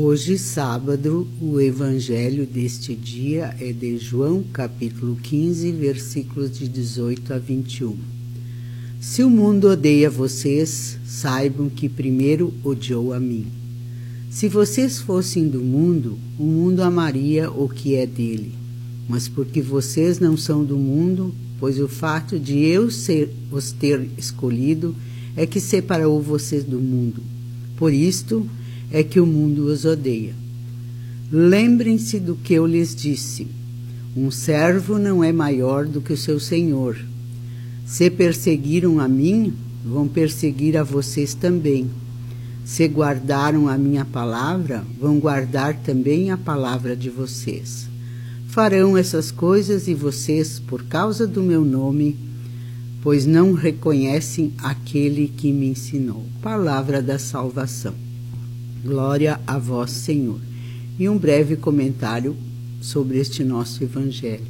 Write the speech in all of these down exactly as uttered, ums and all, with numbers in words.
Hoje, sábado, o evangelho deste dia é de João, capítulo quinze, versículos de dezoito a vinte e um. Se o mundo odeia vocês, saibam que primeiro odiou a mim. Se vocês fossem do mundo, o mundo amaria o que é dele. Mas porque vocês não são do mundo, pois o fato de eu ser, os ter escolhido é que separou vocês do mundo. Por isto é que o mundo os odeia. Lembrem-se do que eu lhes disse. Um servo não é maior do que o seu senhor. Se perseguiram a mim, vão perseguir a vocês também. Se guardaram a minha palavra, vão guardar também a palavra de vocês. Farão essas coisas e vocês, por causa do meu nome, pois não reconhecem aquele que me ensinou. Palavra da salvação. Glória a vós, Senhor. E um breve comentário sobre este nosso evangelho.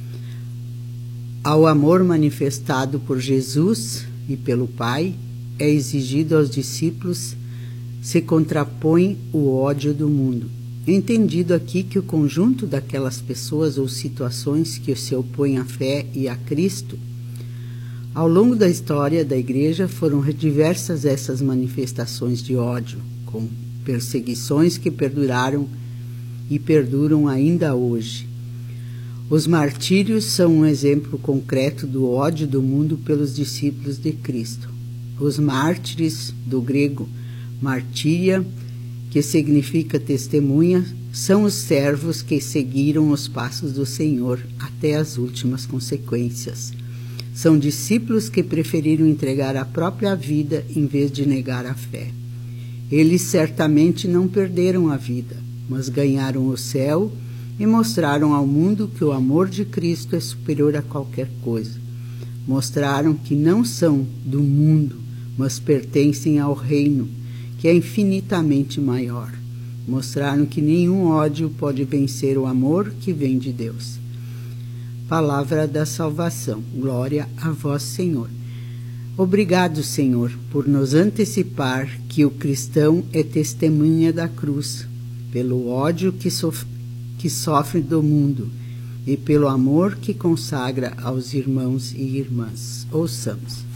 Ao amor manifestado por Jesus e pelo Pai, é exigido aos discípulos se contrapõe o ódio do mundo. Entendido aqui que o conjunto daquelas pessoas ou situações que se opõem à fé e a Cristo, ao longo da história da Igreja foram diversas essas manifestações de ódio, com perseguições que perduraram e perduram ainda hoje. Os martírios são um exemplo concreto do ódio do mundo pelos discípulos de Cristo. Os mártires, do grego martíria, que significa testemunha, são os servos que seguiram os passos do Senhor até as últimas consequências. São discípulos que preferiram entregar a própria vida em vez de negar a fé. Eles certamente não perderam a vida, mas ganharam o céu e mostraram ao mundo que o amor de Cristo é superior a qualquer coisa. Mostraram que não são do mundo, mas pertencem ao reino, que é infinitamente maior. Mostraram que nenhum ódio pode vencer o amor que vem de Deus. Palavra da salvação. Glória a vós, Senhor. Obrigado, Senhor, por nos antecipar que o cristão é testemunha da cruz, pelo ódio que, sof- que sofre do mundo e pelo amor que consagra aos irmãos e irmãs. Ouçamos.